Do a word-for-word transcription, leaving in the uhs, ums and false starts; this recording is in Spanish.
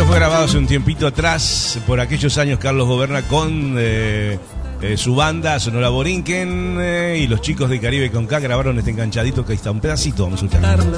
fue grabado hace un tiempito atrás, por aquellos años Carlos Goberna con eh, eh, su banda Sonora Borinquen, eh, y los chicos de Caribe con K grabaron este enganchadito que ahí está un pedacito, vamos a escuchar.